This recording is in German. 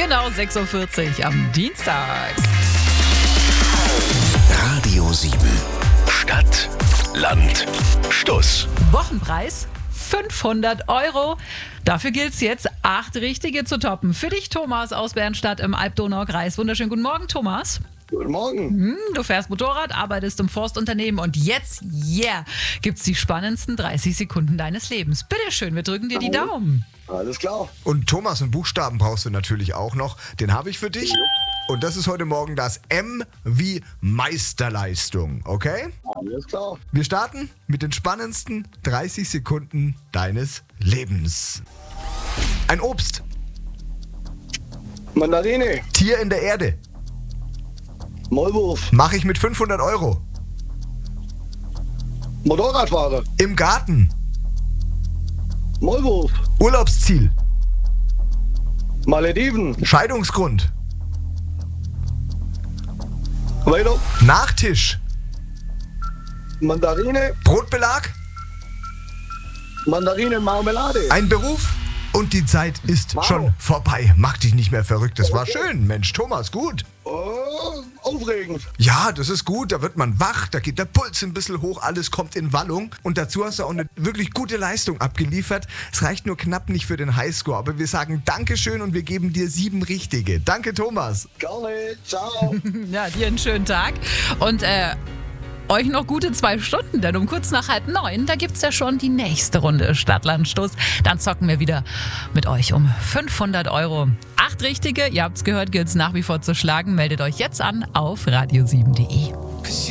Genau 6.40 Uhr am Dienstag. Radio 7. Stadt, Land, Stuss. Wochenpreis 500 €. Dafür gilt es jetzt, 8 Richtige zu toppen. Für dich, Thomas aus Bernstadt im Alb-Donau-Kreis. Wunderschönen guten Morgen, Thomas. Guten Morgen. Du fährst Motorrad, arbeitest im Forstunternehmen und jetzt, gibt's die spannendsten 30 Sekunden deines Lebens. Bitteschön, wir drücken dir die Daumen. Alles klar. Und Thomas, und Buchstaben brauchst du natürlich auch noch. Den habe ich für dich. Und das ist heute Morgen das M wie Meisterleistung, okay? Alles klar. Wir starten mit den spannendsten 30 Sekunden deines Lebens. Ein Obst, Mandarine. Tier in der Erde, Maulwurf. mache ich mit 500 €. Motorradfahrer. Im Garten, Maulwurf. Urlaubsziel, Malediven. Scheidungsgrund, Weiter. Nachtisch, Mandarine. Brotbelag, Mandarine Marmelade. ein Beruf und die Zeit ist schon vorbei. Mach dich nicht mehr verrückt, das war schön. Mensch, Thomas, gut. Oh, aufregend. Ja, das ist gut, da wird man wach, da geht der Puls ein bisschen hoch, alles kommt in Wallung. Und dazu hast du auch eine wirklich gute Leistung abgeliefert. Es reicht nur knapp nicht für den Highscore, aber wir sagen Dankeschön und wir geben dir 7 Richtige. Danke, Thomas. Gerne. Ciao. Ja, dir einen schönen Tag und euch noch gute 2 Stunden, denn um kurz nach 8:30, da gibt's ja schon die nächste Runde Stadt-Land-Stuss. Dann zocken wir wieder mit euch um 500 €. 8 Richtige, ihr habt's gehört, gilt's nach wie vor zu schlagen. Meldet euch jetzt an auf radio7.de.